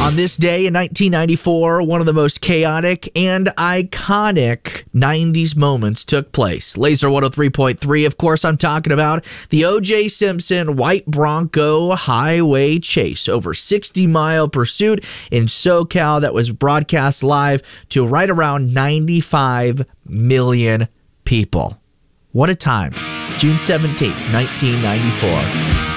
On this day in 1994, one of the most chaotic and iconic 90s moments took place. Laser 103.3, of course, I'm talking about the O.J. Simpson white Bronco highway chase, over 60-mile pursuit in SoCal that was broadcast live to right around 95 million people. What a time. June 17th, 1994.